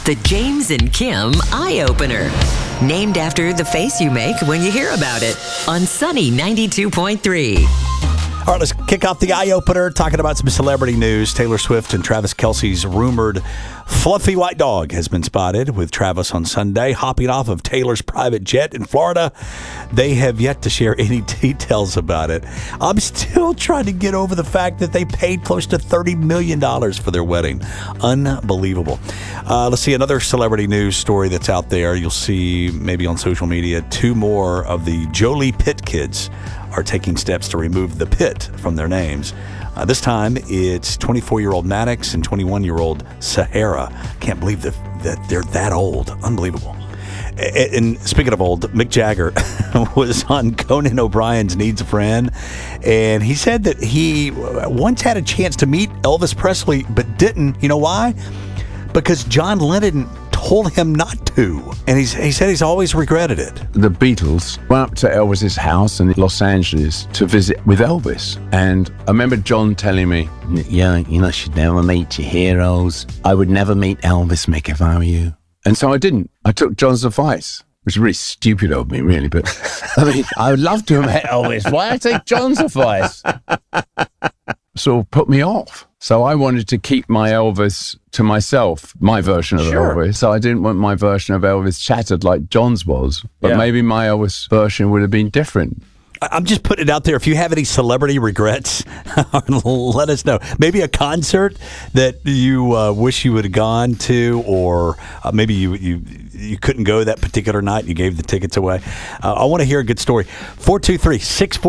The James and Kim Eye Opener. Named after the face you make when you hear about it. On Sunny 92.3. All right, let's kick off the eye opener talking about some celebrity news. Taylor Swift and Travis Kelce's rumored fluffy white dog has been spotted with Travis on Sunday, hopping off of Taylor's private jet in Florida. They have yet to share any details about it. I'm still trying to get over the fact that they paid close to $30 million for their wedding. Unbelievable. Let's see another celebrity news story that's out there. You'll see maybe on social media, 2 more of the Jolie Pitt kids are taking steps to remove the Pitt from their names. This time, it's 24-year-old Maddox and 21-year-old Sahara. Can't believe that they're that old. Unbelievable. And speaking of old, Mick Jagger was on Conan O'Brien's Needs a Friend, and he said that he once had a chance to meet Elvis Presley, but didn't. You know why? Because John Lennon told him not to. And he said he's always regretted it. The Beatles went up to Elvis's house in Los Angeles to visit with Elvis. And I remember John telling me, yeah, you should never meet your heroes. I would never meet Elvis, Mick, if I were you. And so I didn't. I took John's advice, which is really stupid of me, really. But I mean, I would love to have met Elvis. Why I take John's advice? Sort of put me off. So I wanted to keep my Elvis to myself, my version of Elvis. So I didn't want my version of Elvis shattered like John's was. But maybe my Elvis version would have been different. I'm just putting it out there. If you have any celebrity regrets, let us know. Maybe a concert that you wish you would have gone to, or maybe you couldn't go that particular night. You gave the tickets away. I want to hear a good story.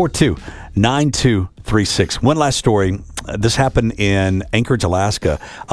423-642-9236. One last story. This happened in Anchorage, Alaska.